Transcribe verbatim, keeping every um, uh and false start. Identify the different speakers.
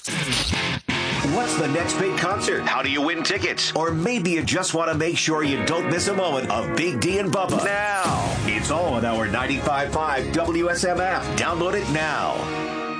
Speaker 1: What's the next big concert? How do you win tickets? Or maybe you just want to make sure you don't miss a moment of Big D and Bubba. Now, it's all on our ninety-five point five W S M F. Download it now.